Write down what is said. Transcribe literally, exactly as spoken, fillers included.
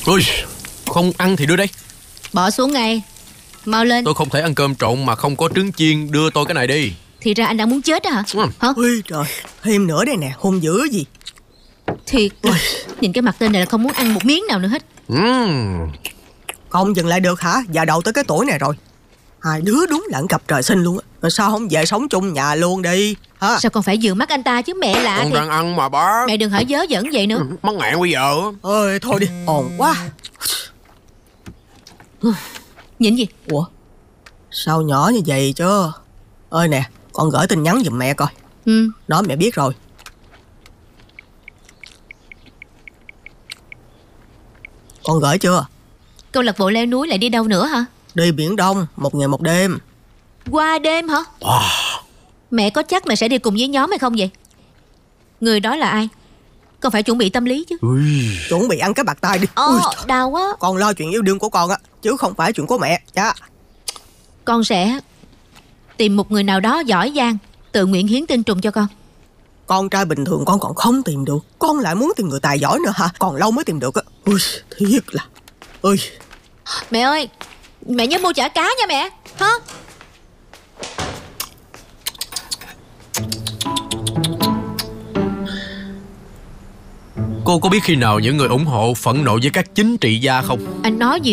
Ui, không ăn thì đưa đây. Bỏ xuống ngay. Mau lên. Tôi không thể ăn cơm trộn mà không có trứng chiên. Đưa tôi cái này đi. Thì ra anh đang muốn chết đó hả? Ừ. Hả? Ui trời, thêm nữa đây nè, hung dữ gì. Thiệt. Nhìn cái mặt tên này là không muốn ăn một miếng nào nữa hết. Uhm. Không dừng lại được hả? Già đầu tới cái tuổi này rồi. Hai đứa đúng là cặp trời sinh luôn á. Mà sao không về sống chung nhà luôn đi hả? Sao con phải dựa mắt anh ta chứ, mẹ lạ Con thiệt. đang ăn mà bác. Mẹ đừng hỏi dớ dẫn vậy nữa. Mắc nghẹn bây giờ. Ơi thôi đi, ồn quá. Nhìn gì? Ủa, sao nhỏ như vậy chứ? Ơi nè, con gửi tin nhắn giùm mẹ coi. Ừ. Nói mẹ biết rồi. Con gửi chưa? Câu lạc bộ leo núi lại đi đâu nữa hả? Đi Biển Đông, một ngày một đêm. Qua đêm hả? Wow. Mẹ có chắc mẹ sẽ đi cùng với nhóm hay không vậy? Người đó là ai? Con phải chuẩn bị tâm lý chứ. Ui. Chuẩn bị ăn cái bạc tai đi. Ồ, Ui, đau quá. con lo chuyện yêu đương của con á, chứ không phải chuyện của mẹ. Dạ. Con sẽ tìm một người nào đó giỏi giang, tự nguyện hiến tinh trùng cho con. Con trai bình thường con còn không tìm được, con lại muốn tìm người tài giỏi nữa hả? Còn lâu mới tìm được á. Ui, thiệt là. Ơi. Mẹ ơi, mẹ nhớ mua chả cá nha mẹ. Hả? Cô có biết khi nào những người ủng hộ phẫn nộ với các chính trị gia không? Anh nói gì